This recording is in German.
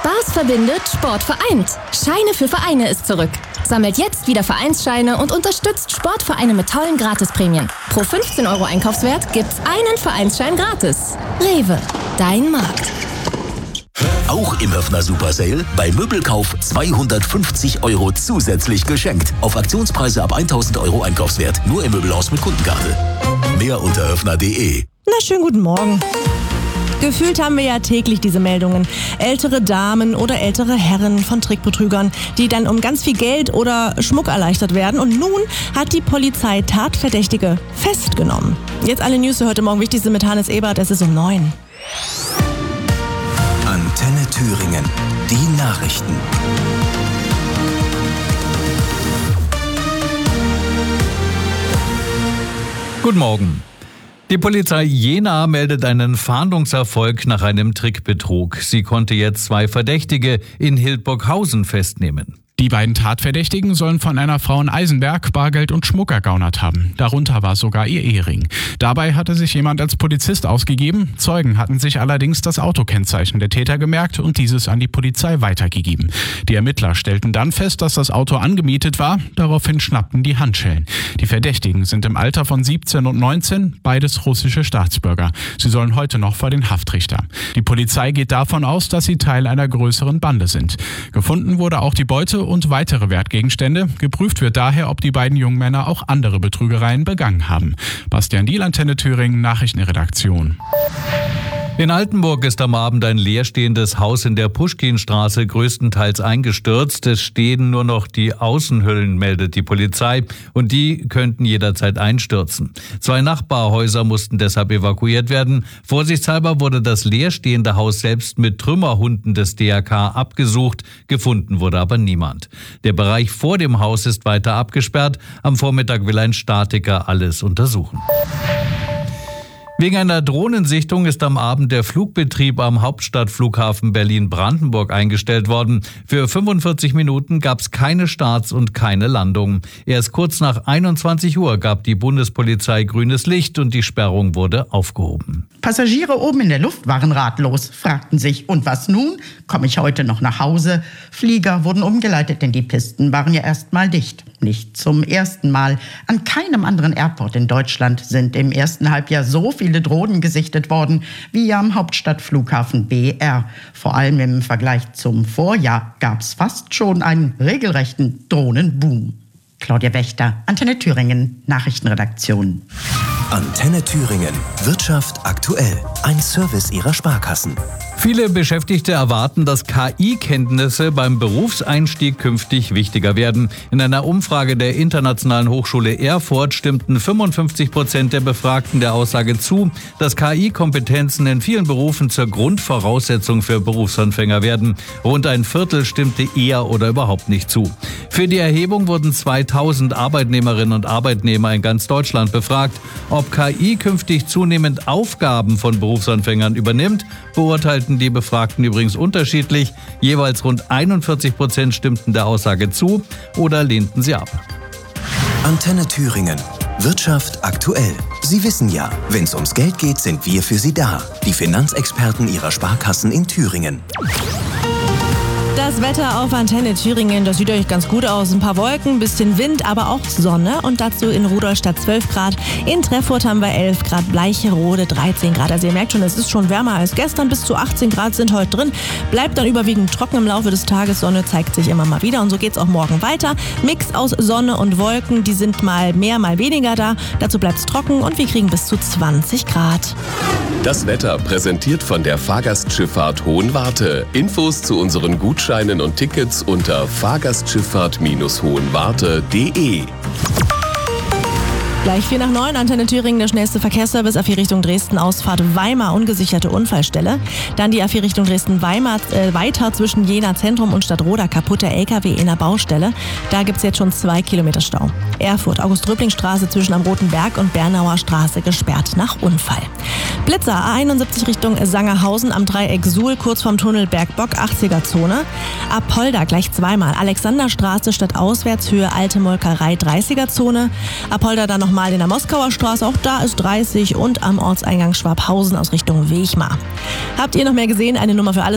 Spaß verbindet, Sport vereint. Scheine für Vereine ist zurück. Sammelt jetzt wieder Vereinsscheine und unterstützt Sportvereine mit tollen Gratisprämien. Pro 15 € Einkaufswert gibt's einen Vereinsschein gratis. Rewe, dein Markt. Auch im Höffner Super Sale bei Möbelkauf 250 € zusätzlich geschenkt. Auf Aktionspreise ab 1.000 € Einkaufswert. Nur im Möbelhaus mit Kundenkarte. Mehr unter höffner.de. Na, schönen guten Morgen. Gefühlt haben wir ja täglich diese Meldungen. Ältere Damen oder ältere Herren von Trickbetrügern, die dann um ganz viel Geld oder Schmuck erleichtert werden. Und nun hat die Polizei Tatverdächtige festgenommen. Jetzt alle News für heute Morgen. Wichtigste mit Hannes Ebert. Es ist um 9. Antenne Thüringen. Die Nachrichten. Guten Morgen. Die Polizei Jena meldet einen Fahndungserfolg nach einem Trickbetrug. Sie konnte jetzt 2 Verdächtige in Hildburghausen festnehmen. Die beiden Tatverdächtigen sollen von einer Frau in Eisenberg Bargeld und Schmuck ergaunert haben. Darunter war sogar ihr Ehering. Dabei hatte sich jemand als Polizist ausgegeben. Zeugen hatten sich allerdings das Autokennzeichen der Täter gemerkt und dieses an die Polizei weitergegeben. Die Ermittler stellten dann fest, dass das Auto angemietet war. Daraufhin schnappten die Handschellen. Die Verdächtigen sind im Alter von 17 und 19, beides russische Staatsbürger. Sie sollen heute noch vor den Haftrichter. Die Polizei geht davon aus, dass sie Teil einer größeren Bande sind. Gefunden wurde auch die Beute und weitere Wertgegenstände. Geprüft wird daher, ob die beiden jungen Männer auch andere Betrügereien begangen haben. Bastian Diehl, Antenne Thüringen, Nachrichtenredaktion. In Altenburg ist am Abend ein leerstehendes Haus in der Puschkinstraße größtenteils eingestürzt. Es stehen nur noch die Außenhüllen, meldet die Polizei, und die könnten jederzeit einstürzen. 2 Nachbarhäuser mussten deshalb evakuiert werden. Vorsichtshalber wurde das leerstehende Haus selbst mit Trümmerhunden des DRK abgesucht. Gefunden wurde aber niemand. Der Bereich vor dem Haus ist weiter abgesperrt. Am Vormittag will ein Statiker alles untersuchen. Wegen einer Drohnensichtung ist am Abend der Flugbetrieb am Hauptstadtflughafen Berlin-Brandenburg eingestellt worden. Für 45 Minuten gab es keine Starts und keine Landungen. Erst kurz nach 21 Uhr gab die Bundespolizei grünes Licht und die Sperrung wurde aufgehoben. Passagiere oben in der Luft waren ratlos, fragten sich, und was nun? Komme ich heute noch nach Hause? Flieger wurden umgeleitet, denn die Pisten waren ja erst mal dicht. Nicht zum ersten Mal. An keinem anderen Airport in Deutschland sind im ersten Halbjahr so viele Drohnen gesichtet worden wie am Hauptstadtflughafen BR. Vor allem im Vergleich zum Vorjahr gab es fast schon einen regelrechten Drohnenboom. Claudia Wächter, Antenne Thüringen, Nachrichtenredaktion. Antenne Thüringen. Wirtschaft aktuell. Ein Service Ihrer Sparkassen. Viele Beschäftigte erwarten, dass KI-Kenntnisse beim Berufseinstieg künftig wichtiger werden. In einer Umfrage der Internationalen Hochschule Erfurt stimmten 55% der Befragten der Aussage zu, dass KI-Kompetenzen in vielen Berufen zur Grundvoraussetzung für Berufsanfänger werden. Rund ein Viertel stimmte eher oder überhaupt nicht zu. Für die Erhebung wurden 2000 Arbeitnehmerinnen und Arbeitnehmer in ganz Deutschland befragt. Ob KI künftig zunehmend Aufgaben von Berufsanfängern übernimmt, beurteilten die Befragten übrigens unterschiedlich. Jeweils rund 41% stimmten der Aussage zu oder lehnten sie ab. Antenne Thüringen. Wirtschaft aktuell. Sie wissen ja, wenn es ums Geld geht, sind wir für Sie da. Die Finanzexperten Ihrer Sparkassen in Thüringen. Das Wetter auf Antenne Thüringen, das sieht euch ganz gut aus. Ein paar Wolken, bisschen Wind, aber auch Sonne. Und dazu in Rudolstadt 12 Grad. In Treffurt haben wir 11 Grad, Bleicherode 13 Grad. Also ihr merkt schon, es ist schon wärmer als gestern. Bis zu 18 Grad sind heute drin. Bleibt dann überwiegend trocken im Laufe des Tages. Sonne zeigt sich immer mal wieder. Und so geht's auch morgen weiter. Mix aus Sonne und Wolken. Die sind mal mehr, mal weniger da. Dazu bleibt's trocken und wir kriegen bis zu 20 Grad. Das Wetter präsentiert von der Fahrgastschifffahrt Hohenwarte. Infos zu unseren Gutscheinen und Tickets unter fahrgastschifffahrt-hohenwarte.de. Gleich 8:45, Antenne Thüringen, der schnellste Verkehrsservice, A4 Richtung Dresden, Ausfahrt Weimar, ungesicherte Unfallstelle. Dann die A4 Richtung Dresden-Weimar, weiter zwischen Jena Zentrum und Stadtroda, kaputter LKW in der Baustelle. Da gibt es jetzt schon 2 Kilometer Stau. Erfurt, August-Röbling-Straße zwischen am Roten Berg und Bernauer Straße gesperrt nach Unfall. Blitzer, A71 Richtung Sangerhausen am Dreieck Suhl, kurz vorm Tunnel Bergbock, 80er-Zone. Apolda gleich zweimal, Alexanderstraße statt Auswärtshöhe, Alte Molkerei, 30er-Zone. Apolda dann nochmal in der Moskauer Straße, auch da ist 30 und am Ortseingang Schwabhausen aus Richtung Wechmar. Habt ihr noch mehr gesehen? Eine Nummer für alle